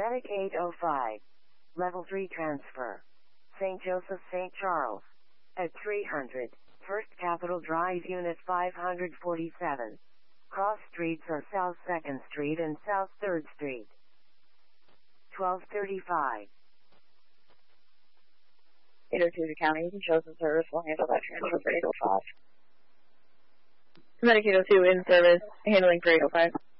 Medic 805. Level 3 transfer. St. Joseph, St. Charles. At 300. First Capitol Drive, Unit 547. Cross streets are South 2nd Street and South 3rd Street. 1235. 802 to county, St. Joseph service will handle that transfer for 805. Medic 802 in service, handling for 805.